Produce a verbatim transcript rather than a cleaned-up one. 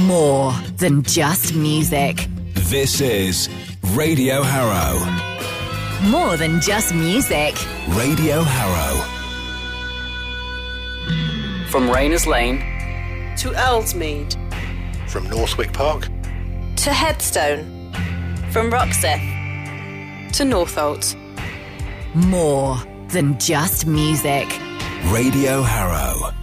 More than just music. This is Radio Harrow. More than just music. Radio Harrow. From Rayners Lane to Ellesmead. From Northwick Park to Headstone. From Roxeth to Northolt. More than just music. Radio Harrow.